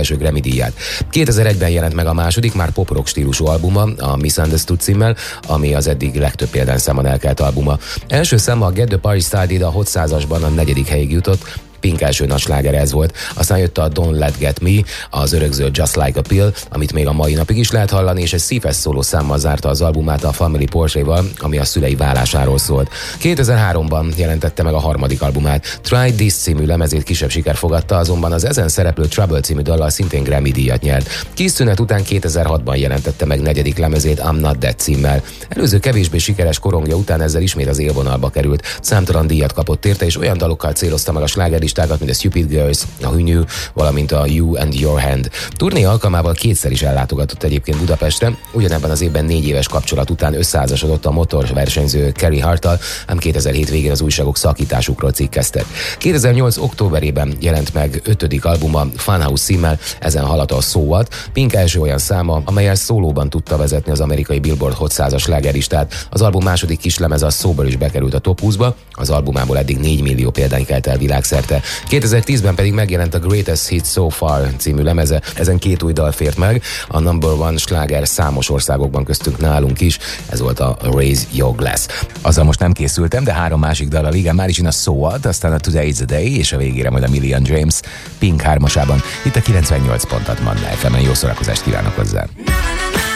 első Grammy-díját. 2001-ben jelent meg a második, már pop-rock stílusú albuma, a Misunderstood címmel, ami az eddig legtöbb példányszámon elkelt albuma. Első száma a Get the Party Started a Hot 100-asban a 4. helyig jutott, Pink első nagy sláger ez volt. Aztán jött a Don't Let Get Me, az örökzöld Just Like a Pill, amit még a mai napig is lehet hallani, és egy szíves szóló számmal zárta az albumát a Family Portrait-val, ami a szülei válásáról szólt. 2003-ban jelentette meg a harmadik albumát. Try This című lemezét kisebb siker fogadta, azonban az ezen szereplő Trouble című dallal szintén Grammy-díjat nyert. Kis szünet után 2006-ban jelentette meg 4. lemezét I'm Not Dead címmel. Előző kevésbé sikeres korongja után ezzel ismét az élvonalba került. Számtalan díjat kapott érte, és olyan dalokkal célozta meg a slágerlistákat, mint a Stupid Girls, a Who Knew, valamint a You and Your Hand. Turné alkalmával kétszer is ellátogatott egyébként Budapestre, ugyanebben az évben 4 éves kapcsolat után összeházasodott a motorversenyző Carrie Harttal, ám 2007 végén az újságok szakításukról cikkeztek. 2008. októberében jelent meg 5. albuma Funhouse címmel, ezen haladt a So What, Pink első olyan száma, amellyel szólóban tudta vezetni az amerikai Billboard Hot 100-as slágerlistát. Az album második kislemeze a Sober is bekerült a top 20-ba, az albumából eddig 4 millió példány kelt el világszerte. 2010-ben pedig megjelent a Greatest Hits So Far című lemeze, ezen 2 új dal fért meg, a number one sláger számos országokban, köztünk nálunk is, ez volt a Raise Your Glass. Azzal most nem készültem, de 3 másik dallal igen, már is jön a So What, aztán a Today's the Day, és a végére majd a Million James Pink 3-asában, itt a 98.6 Manna FM-en. Jó szórakozást kívánok hozzá!